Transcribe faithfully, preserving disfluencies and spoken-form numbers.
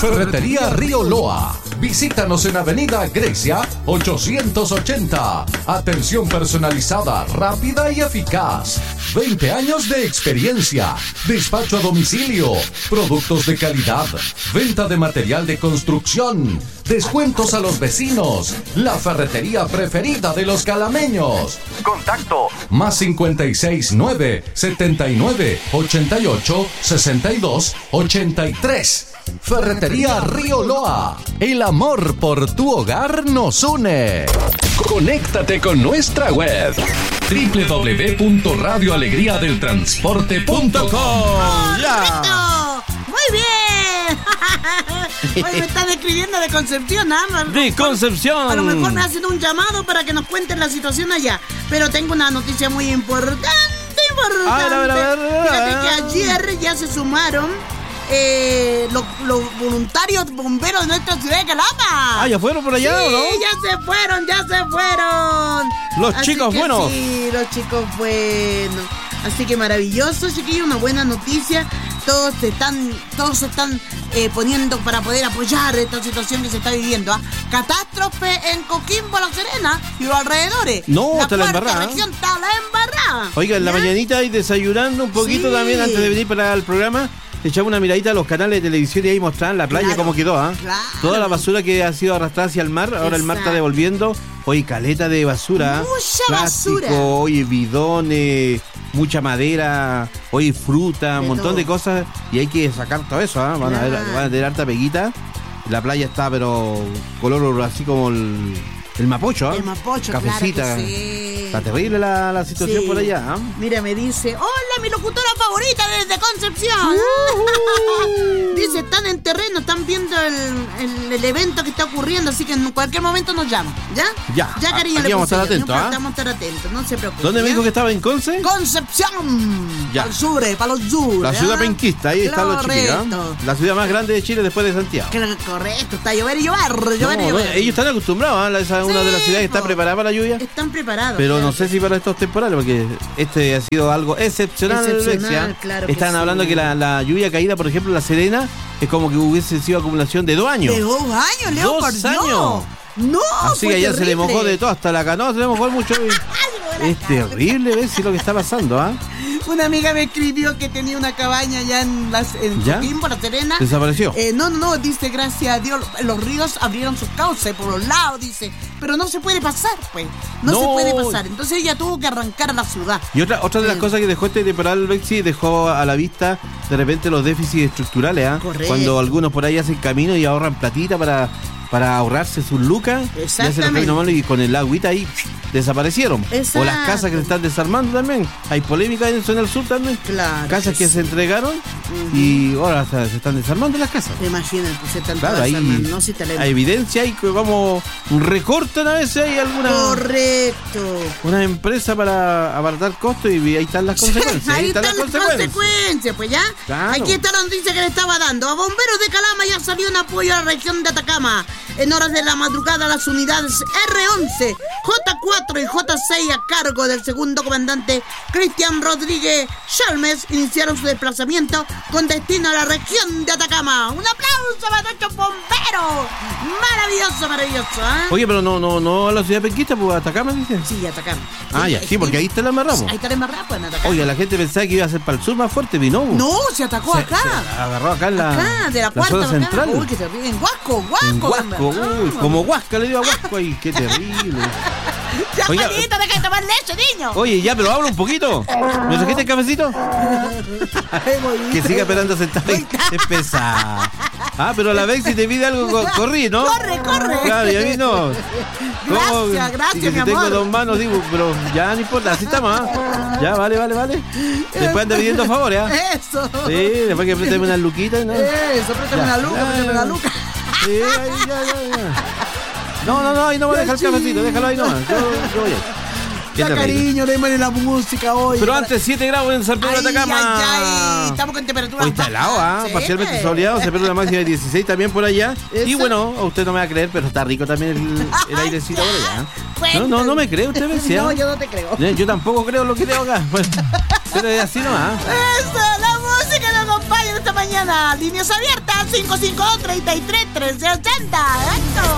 Ferretería Río Loa. Visítanos en Avenida Grecia ochocientos ochenta. Atención personalizada, rápida y eficaz. veinte años de experiencia. Despacho a domicilio. Productos de calidad. Venta de material de construcción. Descuentos a los vecinos. La ferretería preferida de los calameños. Contacto más cincuenta y seis nueve setenta y nueve ochenta y ocho sesenta y dos ochenta y tres. Ferretería Río Loa. El amor por tu hogar nos une. Conéctate con nuestra web doble u doble u doble u punto radio alegría del transporte punto com. ¡Ya! ¡Muy bien! Hoy me están escribiendo de Concepción, ¿ah? ¿eh? De Concepción. A lo mejor me hacen un llamado para que nos cuenten la situación allá. Pero tengo una noticia muy importante, importante. A ver, a ver, a ver. Fíjate que ayer ya se sumaron Eh, los, los voluntarios bomberos de nuestra ciudad de Calama. Ah, ¿ya fueron por allá, sí, o no? ya se fueron, ya se fueron. Los Así chicos que buenos. Sí, los chicos buenos. Así que maravilloso, chiquillos, una buena noticia. Todos se están, todos se están eh, poniendo para poder apoyar esta situación que se está viviendo. ¿ah? Catástrofe en Coquimbo, La Serena y los alrededores. No, está la cuarta embarrada. región está la embarrada. Oiga, en la ¿Ya? mañanita ahí desayunando un poquito Sí. también antes de venir para el programa. Echaba una miradita a los canales de televisión y ahí mostraban la playa, Claro, cómo quedó, ¿ah? claro. Toda la basura que ha sido arrastrada hacia el mar, ahora el mar está Exacto. devolviendo. Oye, caleta de basura. Mucha Plástico, basura. oye, bidones, mucha madera, oye, fruta, un De montón todo. de cosas. Y hay que sacar todo eso, ¿ah? Van, a ver, Claro. van a tener harta peguita. La playa está, pero color así como el, el mapocho, ¿ah? El mapocho, Cafecita. claro que sí. Está terrible la, la situación Sí. por allá, ¿ah? Mira, me dice, hola, mi locutora favorita desde Concepción. Uh-huh. Dice, están en terreno, están viendo el, el, el evento que está ocurriendo, así que en cualquier momento nos llaman, ¿ya? Ya. Ya, cariño, Aquí le vamos a estar puse yo, atentos, no, ¿ah? Estamos a estar atentos, no se preocupe. ¿Dónde me ¿ya? dijo que estaba en Conce? Concepción. Ya. Para el sur, para los sur. La ¿ya? ciudad penquista, ahí están los chiquillos, ¿ah? Correcto. La ciudad más grande de Chile después de Santiago. Claro, correcto, está a llover y llover, llover No, y no, llover. ellos están acostumbrados, ¿ah? Esa es una de las Sí, ciudades que está po. preparada para la lluvia. Están preparados. Pero claro no sé que si para estos temporales, porque este ha sido algo excepcional. Excepcional, Alexia. claro que Están sí. hablando que la, la lluvia caída, por ejemplo, en La Serena, es como que hubiese sido acumulación de dos años. De dos años, Leo, Dos por Dios. años. No, Así fue que allá se le terrible. mojó de todo, hasta la canoa se le mojó mucho. y- Es terrible, ¿ves? Si lo que está pasando, ¿ah? Una amiga me escribió que tenía una cabaña allá en, las, en ¿Ya? Coquimbo, La Serena. Desapareció. Eh, no, no, no, dice, gracias a Dios, los ríos abrieron sus cauces por los lados, dice. Pero no se puede pasar, pues. No, No. se puede pasar. Entonces ella tuvo que arrancar a la ciudad. Y otra, otra de las Mm. cosas que dejó este temporal, Bexi, dejó a la vista de repente los déficits estructurales, ¿ah? Correcto. Cuando algunos por ahí hacen camino y ahorran platita para, para ahorrarse sus lucas, y hacen los Exactamente. caminos malos y con el agüita ahí desaparecieron. Exacto. O las casas que se están desarmando también. Hay polémica en eso en el sur también. Claro. Casas que sí. se entregaron y ahora se, se están desarmando las casas. Imagínate, se están Claro, todas ahí armando, no, si te la- hay evidencia ahí que vamos, recortan a veces hay alguna Correcto. una empresa para abaratar costos y ahí están las consecuencias. Ahí están las las consecuencias, pues ya. Claro. Aquí está la noticia que le estaba dando. A bomberos de Calama ya salió un apoyo a la región de Atacama. En horas de la madrugada, las unidades R once, J cuatro y J seis a cargo del segundo comandante Cristian Rodríguez Chalmes iniciaron su desplazamiento con destino a la región de Atacama. Un aplauso para nuestros bomberos. Maravilloso, maravilloso, ¿eh? Oye, pero no, no, no a la ciudad penquista, pues Atacama, dice. Sí, Atacama. Ah, ya, sí, porque ahí está la amarramos. Ahí está la embarrada, pues, en Atacama. Oye, la gente pensaba que iba a ser para el sur más fuerte, vino. pues. No, se atacó Se- acá. se agarró acá en la, Acá, de la, la cuarta zona bacana. central. Uy, que terrible. En Huasco, Huasco. En Huasco, bacana. uy, como Huasca le dio a Huasco ahí, qué terrible. Ya, Oiga, Juanito, deja de tomar leche, niño. Oye, ya, pero habla un poquito. ¿Me trajiste el cafecito? Que siga esperando sentado ahí. Es pesada. Ah, pero a la vez si te pide algo, co- corrí, ¿no? Corre, corre. Claro, y a mí no. ¿Cómo? Gracias, gracias, Y que mi si tengo amor. dos manos, digo, pero ya no importa, así estamos, ¿ah? Ya, vale, vale, vale. Después anda pidiendo favores, ¿ah? Eso. Sí, después que préstame unas luquitas, ¿no? Eso, préstame Ya, una luca, ya, préstame ya. una luca. Sí, ahí, ya, ya, ya. No, no, no, ahí no me deja el cafecito, déjalo ahí nomás. Yo, yo voy ahí. Qué Ya, terrible. cariño, démosle la música hoy. Pero antes siete grados en San Pedro de Ay, Atacama. ay, ay, estamos con temperaturas Hoy está helado, ¿ah? bajas. Parcialmente Sí. soleado, se pierde una máxima de dieciséis también por allá. Y Eso. bueno, a usted no me va a creer, pero está rico también el, el airecito por allá. Bueno. No, no, no me cree usted, ¿ves? No, yo no te creo. Yo, yo tampoco creo lo que leo acá. Bueno, pero es así nomás. Eso, la música nos acompaña esta mañana. mañana. Líneas abiertas cinco cinco dos, tres tres, uno tres trece ochenta. ¡Esto!